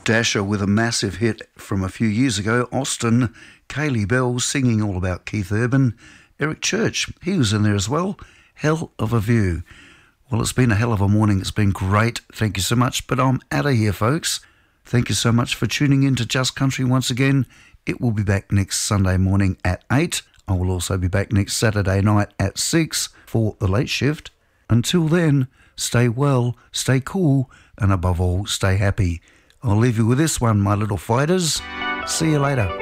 Dasher with a massive hit from a few years ago. Austin, Kaylee Bell singing all about Keith Urban. Eric Church, he was in there as well. Hell of a View. Well, it's been a hell of a morning. It's been great. Thank you so much. But I'm out of here, folks. Thank you so much for tuning in to Just Country once again. It will be back next Sunday morning at 8. I will also be back next Saturday night at 6 for the late shift. Until then, stay well, stay cool, and above all, stay happy. I'll leave you with this one, my little fighters. See you later.